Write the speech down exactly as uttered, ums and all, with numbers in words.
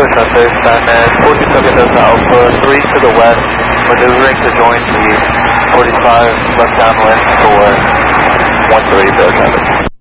surface, and then forty-seven Delta Alpha, three to the west, maneuvering to join the forty-five left downwind for one three Delta.